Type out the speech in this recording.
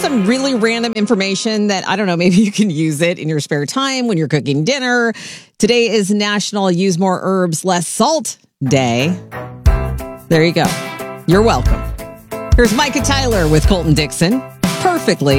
some really random information that, I don't know, maybe you can use it in your spare time when you're cooking dinner. Today is National Use More Herbs, Less Salt Day. There you go. You're welcome. Here's Micah Tyler with Colton Dixon. Perfectly